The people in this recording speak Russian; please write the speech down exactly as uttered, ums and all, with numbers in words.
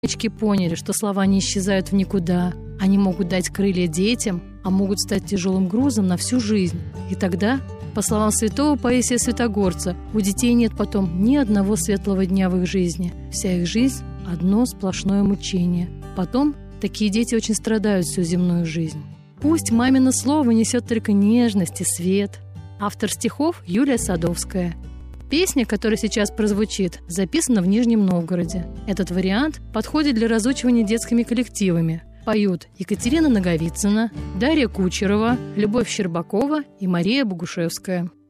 Мальчики поняли, что слова не исчезают в никуда. Они могут дать крылья детям, а могут стать тяжелым грузом на всю жизнь. И тогда, по словам святого Паисия Святогорца, у детей нет потом ни одного светлого дня в их жизни. Вся их жизнь – одно сплошное мучение. Потом такие дети очень страдают всю земную жизнь. Пусть мамино слово несет только нежность и свет. Автор стихов Юлия Садовская. Песня, которая сейчас прозвучит, записана в Нижнем Новгороде. Этот вариант подходит для разучивания детскими коллективами. Поют Екатерина Наговицына, Дарья Кучерова, Любовь Щербакова и Мария Богушевская.